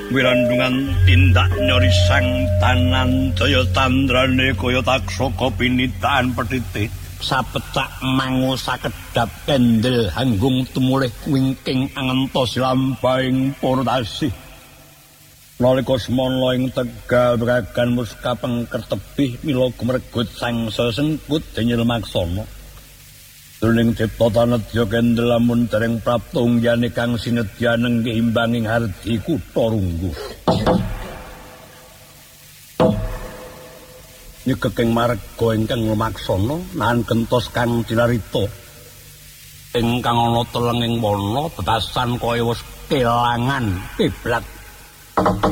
wirandungan tindak nyorisang tanan daya tandrane kaya taksaka pinitaan petite sapecak mangu sakedhap kendel hanggung tumulih wingking angentos lambahing purnasih nalika semana ing Tegal Bragan muskapeng kertebih mila gumregut sang sesengkut denyel maksana Tuling cipta tanedya kendel lamun dereng prapta ungyane kang sinedya nenggih imbanging hardi kutha runggu. Nyegekeng marga ingkang lumaksana nahan gentos kang dinarita. Ingkang ana telenging wana bebasan kaya wis kelangan kiblat.